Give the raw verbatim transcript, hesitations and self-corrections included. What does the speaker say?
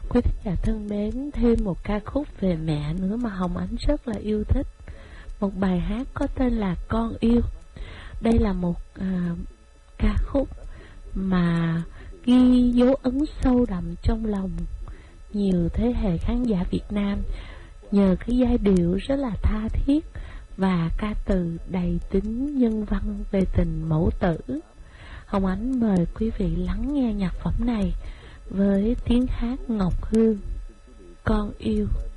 Quý thính giả thân mến, thêm một ca khúc về mẹ nữa mà Hồng Ánh rất là yêu thích. Một bài hát có tên là Con Yêu. Đây là một à, ca khúc mà ghi dấu ấn sâu đậm trong lòng nhiều thế hệ khán giả Việt Nam, nhờ cái giai điệu rất là tha thiết và ca từ đầy tính nhân văn về tình mẫu tử. Hồng Ánh mời quý vị lắng nghe nhạc phẩm này với tiếng hát Ngọc Hương, Con Yêu.